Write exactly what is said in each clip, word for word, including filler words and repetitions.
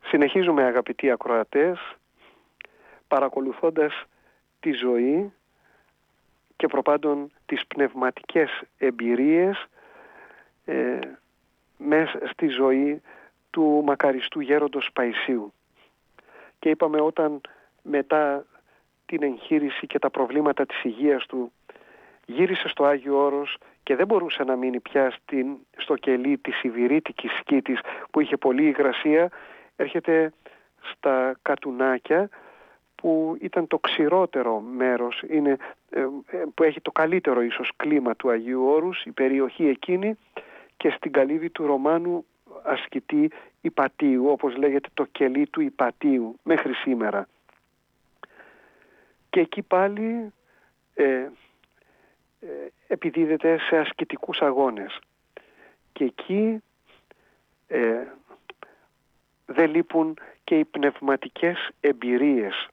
Συνεχίζουμε, αγαπητοί ακροατές, παρακολουθώντας τη ζωή και προπάντων τις πνευματικές εμπειρίες ε, μέσα στη ζωή του μακαριστού γέροντος Παϊσίου. Και είπαμε, όταν μετά την εγχείρηση και τα προβλήματα της υγείας του γύρισε στο Άγιο Όρος και δεν μπορούσε να μείνει πια στην, στο κελί της Ιβηρίτικης σκήτης που είχε πολλή υγρασία, έρχεται στα Κατουνάκια, που ήταν το ξηρότερο μέρος, είναι, ε, που έχει το καλύτερο ίσως κλίμα του Αγίου Όρους, η περιοχή εκείνη, και στην καλύβη του Ρωμάνου ασκητή Ιπατίου, όπως λέγεται το κελί του Ιπατίου μέχρι σήμερα. Και εκεί πάλι ε, ε, επιδίδεται σε ασκητικούς αγώνες. Και εκεί ε, δεν λείπουν και οι πνευματικές εμπειρίες.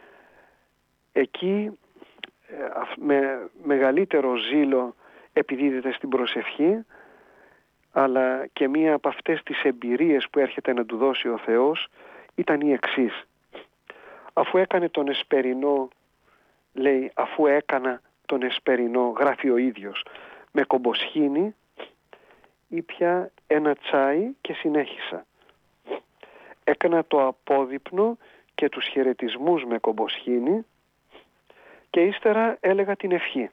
Εκεί με μεγαλύτερο ζήλο επιδίδεται στην προσευχή, αλλά και μία από αυτές τις εμπειρίες που έρχεται να του δώσει ο Θεός ήταν η εξής. Αφού έκανε τον εσπερινό, λέει, αφού έκανα τον εσπερινό, γράφει ο ίδιος, με κομποσχήνη, ήπια ένα τσάι και συνέχισα. Έκανα το απόδειπνο και τους χαιρετισμούς με κομποσχήνη και ύστερα έλεγα την ευχή.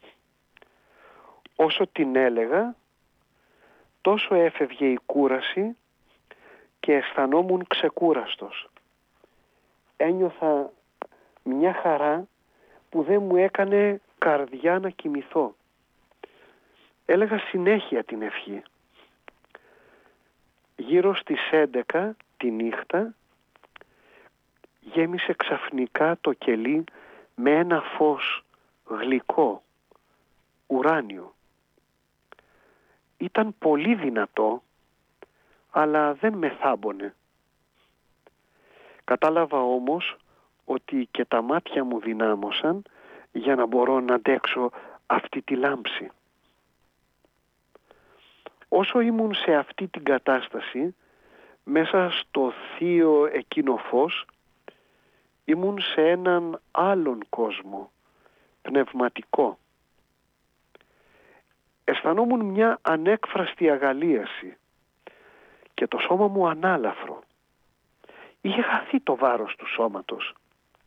Όσο την έλεγα, τόσο έφευγε η κούραση και αισθανόμουν ξεκούραστος. Ένιωθα μια χαρά που δεν μου έκανε καρδιά να κοιμηθώ. Έλεγα συνέχεια την ευχή. Γύρω στις έντεκα τη νύχτα γέμισε ξαφνικά το κελί με ένα φως γλυκό, ουράνιο. Ήταν πολύ δυνατό, αλλά δεν με θάμπονε. Κατάλαβα όμως ότι και τα μάτια μου δυνάμωσαν για να μπορώ να αντέξω αυτή τη λάμψη. Όσο ήμουν σε αυτή την κατάσταση, μέσα στο θείο εκείνο φως, ήμουν σε έναν άλλον κόσμο, πνευματικό. Αισθανόμουν μια ανέκφραστη αγαλίαση και το σώμα μου ανάλαφρο. Είχε χαθεί το βάρος του σώματος.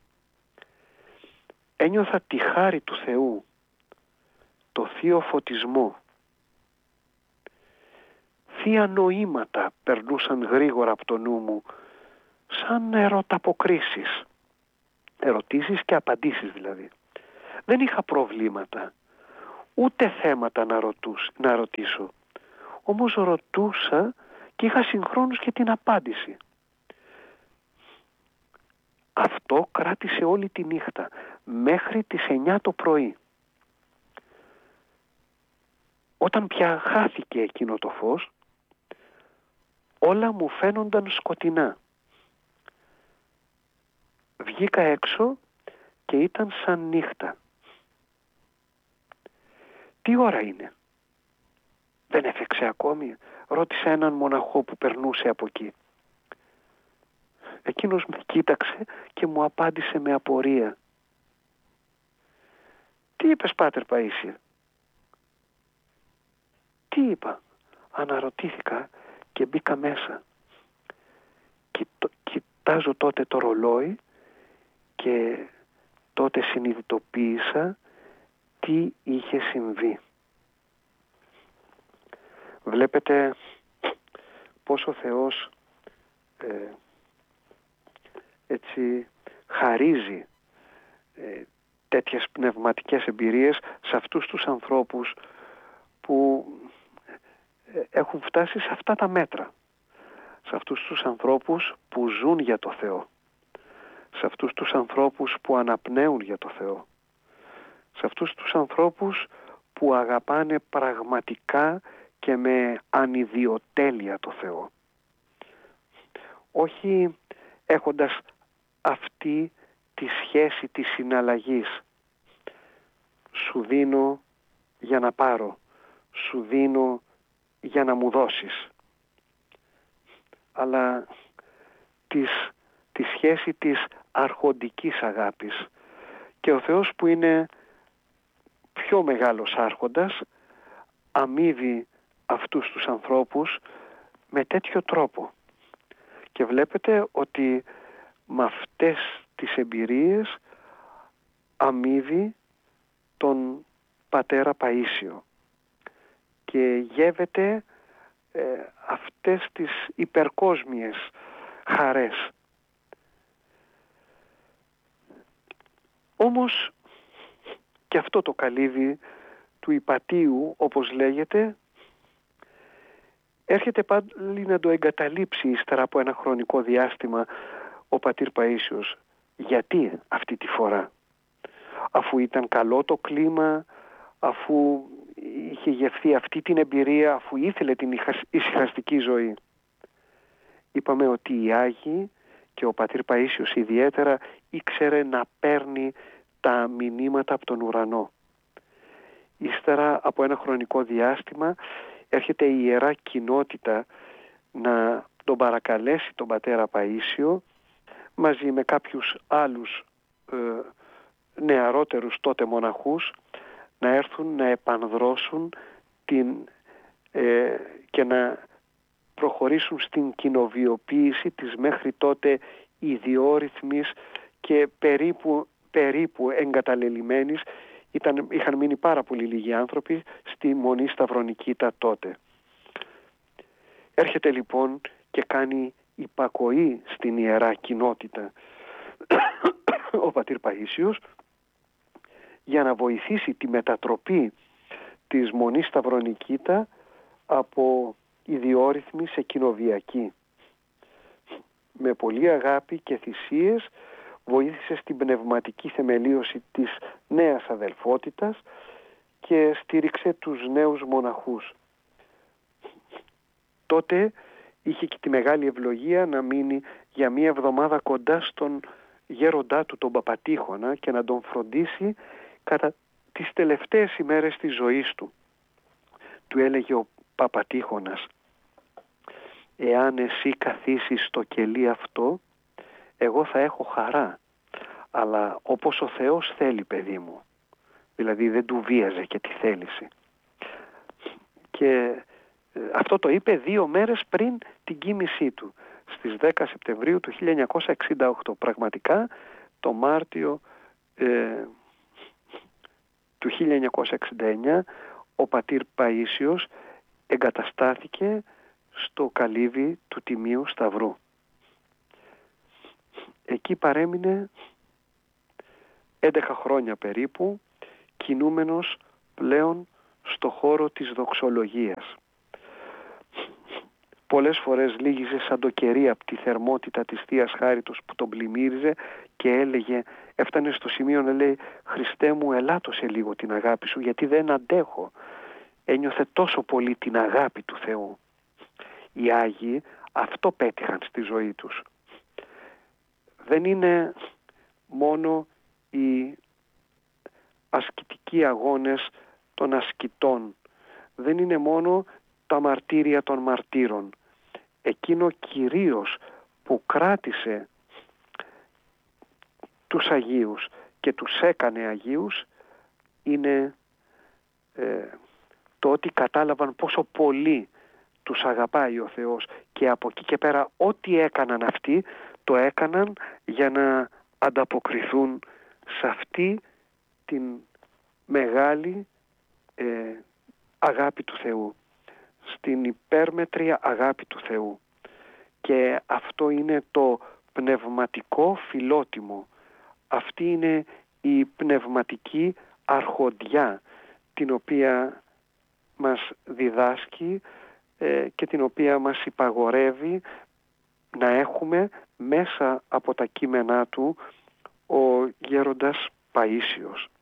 Ένιωθα τη χάρη του Θεού, το θείο φωτισμό. Θεία νοήματα περνούσαν γρήγορα από το νου μου, σαν ερωταποκρίσεις. Ερωτήσεις και απαντήσεις δηλαδή. Δεν είχα προβλήματα, ούτε θέματα να, ρωτούς, να ρωτήσω. Όμως ρωτούσα και είχα συγχρόνως και την απάντηση. Αυτό κράτησε όλη τη νύχτα, μέχρι τις εννιά το πρωί. Όταν πια χάθηκε εκείνο το φως, όλα μου φαίνονταν σκοτεινά. Βγήκα έξω και ήταν σαν νύχτα. Τι ώρα είναι? Δεν έφεξε ακόμη? Ρώτησα έναν μοναχό που περνούσε από εκεί. Εκείνος με κοίταξε και μου απάντησε με απορία. Τι είπες, Πάτερ Παΐσιε? Τι είπα? Αναρωτήθηκα και μπήκα μέσα. Κοιτώ, κοιτάζω τότε το ρολόι και τότε συνειδητοποίησα τι είχε συμβεί. Βλέπετε πώς ο Θεός ε, έτσι χαρίζει ε, τέτοιες πνευματικές εμπειρίες σε αυτούς τους ανθρώπους που ε, έχουν φτάσει σε αυτά τα μέτρα. Σε αυτούς τους ανθρώπους που ζουν για το Θεό. Σε αυτούς τους ανθρώπους που αναπνέουν για το Θεό. Σε αυτούς τους ανθρώπους που αγαπάνε πραγματικά και με ανιδιοτέλεια το Θεό. Όχι έχοντας αυτή τη σχέση της συναλλαγής. Σου δίνω για να πάρω. Σου δίνω για να μου δώσεις. Αλλά της, τη σχέση της αρχοντικής αγάπης. Και ο Θεός, που είναι πιο μεγάλος άρχοντας, αμείβει αυτούς τους ανθρώπους με τέτοιο τρόπο. Και βλέπετε ότι με αυτές τις εμπειρίες αμείβει τον πατέρα Παΐσιο και γεύεται ε, αυτές τις υπερκόσμιες χαρές. Όμως και αυτό το καλύβι του Ιπατίου, όπως λέγεται, έρχεται πάλι να το εγκαταλείψει ύστερα από ένα χρονικό διάστημα ο πατήρ Παΐσιος. Γιατί αυτή τη φορά? Αφού ήταν καλό το κλίμα, αφού είχε γευθεί αυτή την εμπειρία, αφού ήθελε την ησυχαστική ζωή. Είπαμε ότι οι Άγιοι και ο πατήρ Παΐσιος ιδιαίτερα ήξερε να παίρνει τα μηνύματα από τον ουρανό. Ύστερα από ένα χρονικό διάστημα έρχεται η Ιερά Κοινότητα να τον παρακαλέσει τον πατέρα Παΐσιο μαζί με κάποιους άλλους ε, νεαρότερους τότε μοναχούς να έρθουν να επανδρώσουν την, ε, και να προχωρήσουν στην κοινοβιοποίηση της μέχρι τότε ιδιόρυθμης και περίπου, περίπου εγκαταλελειμμένης. Ήταν, είχαν μείνει πάρα πολύ λίγοι άνθρωποι στη Μονή Σταυρονικήτα τότε. Έρχεται λοιπόν και κάνει υπακοή στην Ιερά Κοινότητα ο πατήρ Παΐσιος για να βοηθήσει τη μετατροπή της Μονής Σταυρονικήτα από ιδιόρυθμη σε κοινοβιακή. Με πολύ αγάπη και θυσίες βοήθησε στην πνευματική θεμελίωση της νέας αδελφότητας και στήριξε τους νέους μοναχούς. Τότε είχε και τη μεγάλη ευλογία να μείνει για μία εβδομάδα κοντά στον γέροντά του τον Παπατήχωνα και να τον φροντίσει κατά τις τελευταίες ημέρες της ζωής του. Του έλεγε ο Παπατήχωνας: «Εάν εσύ καθίσεις στο κελί αυτό, εγώ θα έχω χαρά, αλλά όπως ο Θεός θέλει, παιδί μου». Δηλαδή δεν του βίαζε και τη θέληση. Και αυτό το είπε δύο μέρες πριν την κοίμησή του, στις δέκα Σεπτεμβρίου του χίλια εννιακόσια εξήντα οκτώ. Πραγματικά το Μάρτιο ε, του χίλια εννιακόσια εξήντα εννιά ο πατήρ Παΐσιος εγκαταστάθηκε στο καλύβι του Τιμίου Σταυρού. Εκεί παρέμεινε έντεκα χρόνια περίπου, κινούμενος πλέον στο χώρο της δοξολογίας. Πολλές φορές λύγιζε σαν το κερί από τη θερμότητα της Θείας Χάριτος που τον πλημμύριζε και έλεγε, έφτανε στο σημείο να λέει: «Χριστέ μου, ελάττωσε λίγο την αγάπη σου, γιατί δεν αντέχω». Ένιωθε τόσο πολύ την αγάπη του Θεού. Οι Άγιοι αυτό πέτυχαν στη ζωή τους. Δεν είναι μόνο οι ασκητικοί αγώνες των ασκητών, δεν είναι μόνο τα μαρτύρια των μαρτύρων. Εκείνο κυρίως που κράτησε τους Αγίους και τους έκανε Αγίους είναι ε, το ότι κατάλαβαν πόσο πολύ τους αγαπάει ο Θεός, και από εκεί και πέρα ό,τι έκαναν αυτοί το έκαναν για να ανταποκριθούν σε αυτή την μεγάλη ε, αγάπη του Θεού, στην υπέρμετρια αγάπη του Θεού. Και αυτό είναι το πνευματικό φιλότιμο. Αυτή είναι η πνευματική αρχοντιά την οποία μας διδάσκει ε, και την οποία μας υπαγορεύει να έχουμε μέσα από τα κείμενά του ο γέροντας Παΐσιος.